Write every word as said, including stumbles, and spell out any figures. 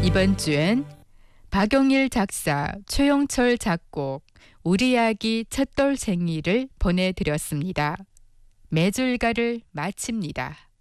이번 주엔 박용일 작사, 최영철 작곡, 우리 아기 첫돌 생일을 보내드렸습니다. 매주 일과를 마칩니다.